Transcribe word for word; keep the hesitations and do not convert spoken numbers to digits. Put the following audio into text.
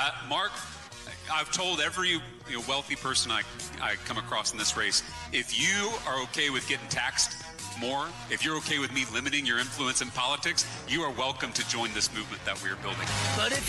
Uh, Mark, I've told every you know, wealthy person I, I come across in this race, if you are okay with getting taxed more, if you're okay with me limiting your influence in politics, you are welcome to join this movement that we're building. But if